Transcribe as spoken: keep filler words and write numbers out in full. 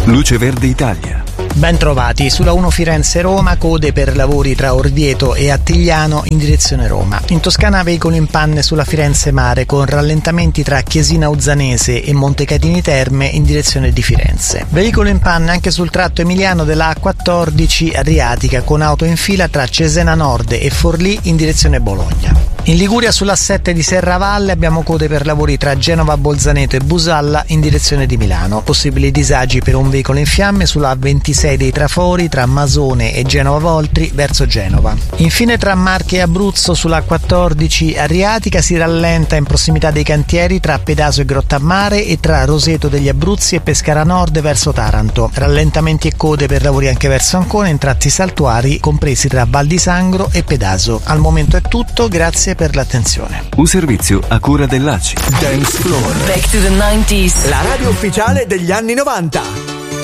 Luce Verde Italia. Ben trovati, sulla uno Firenze-Roma, code per lavori tra Orvieto e Attigliano in direzione Roma. In Toscana veicolo in panne sulla Firenze-Mare con rallentamenti tra Chiesina Uzzanese e Montecatini Terme in direzione di Firenze. Veicolo in panne anche sul tratto emiliano della A quattordici Adriatica con auto in fila tra Cesena Nord e Forlì in direzione Bologna. In Liguria sull'A sette di Serravalle abbiamo code per lavori tra Genova Bolzaneto e Busalla in direzione di Milano. Possibili disagi per un veicolo in fiamme sulla A ventisei dei Trafori tra Masone e Genova Voltri verso Genova. Infine tra Marche e Abruzzo sulla A quattordici Adriatica si rallenta in prossimità dei cantieri tra Pedaso e Grottammare e tra Roseto degli Abruzzi e Pescara Nord verso Taranto. Rallentamenti e code per lavori anche verso Ancona in tratti saltuari compresi tra Val di Sangro e Pedaso. Al momento è tutto, grazie per l'attenzione. Un servizio a cura dell'A C I. Dance Floor. Back to the nineties. La radio ufficiale degli anni novanta.